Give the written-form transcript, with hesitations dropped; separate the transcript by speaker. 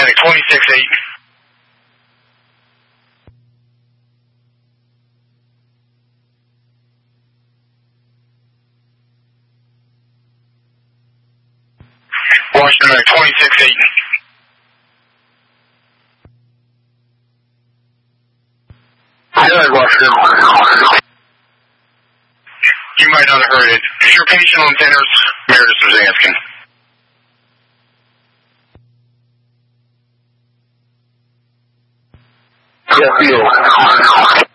Speaker 1: Medic 26-8. Washington Medic 26-8. Washington. You might not have heard it. Is your patient on Denner's? Meredith was asking. Yes, you.